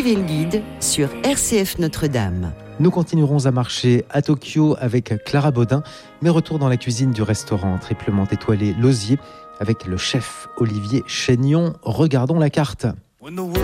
Suivez le guide sur RCF Notre-Dame. Nous continuerons à marcher à Tokyo avec Clara Baudin, mais retour dans la cuisine du restaurant triplement étoilé L'Osier avec le chef Olivier Chénion. Regardons la carte. When the world